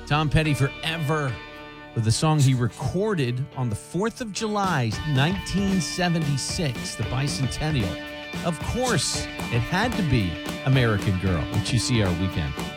Tom Petty Forever with a song he recorded on the 4th of July, 1976, the bicentennial. Of course, it had to be American Girl, which you see our weekend.